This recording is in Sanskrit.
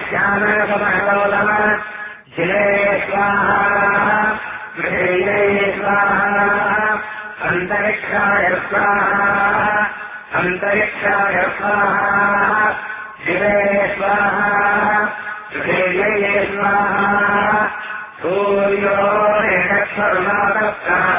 श्यामसमलोलम शिले स्वाहा गृहेये स्वाहा अन्तरिक्षाय स्वाहा अन्तरिक्षाय स्वाहा शिवे स्वाहा गृहेये स्वाहा सूर्यो निरक्षर्मातः